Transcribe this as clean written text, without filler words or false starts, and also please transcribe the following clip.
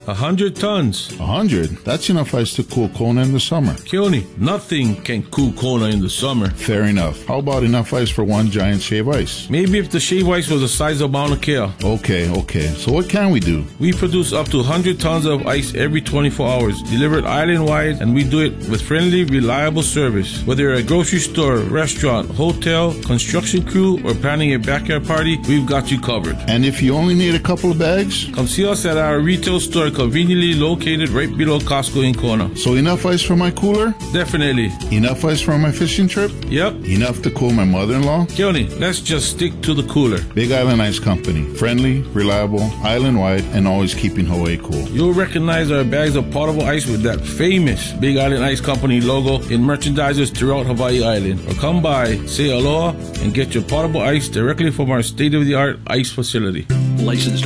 100 tons. 100? That's enough ice to cool Kona in the summer. Keone, nothing can cool Kona in the summer. Fair enough. How about enough ice for one giant shave ice? Maybe if the shave ice was the size of Mauna Kea. Okay. So what can we do? We produce up to 100 tons of ice every 24 hours, delivered island-wide, and we do it with friendly, reliable service. Whether you're a grocery store, restaurant, hotel, construction crew, or planning a backyard party, we've got you covered. And if you only need a couple of bags? Come see us at our retail store conveniently located right below Costco in Kona. So enough ice for my cooler? Definitely. Enough ice for my fishing trip? Yep. Enough to cool my mother-in-law? Keone, let's just stick to the cooler. Big Island Ice Company. Friendly, reliable, island-wide, and always keeping Hawaii cool. You'll recognize our bags of potable ice with that famous Big Island Ice Company logo in merchandisers throughout Hawaii Island. Or come by, say aloha, and get your potable ice directly from our state-of-the-art ice facility. Licensed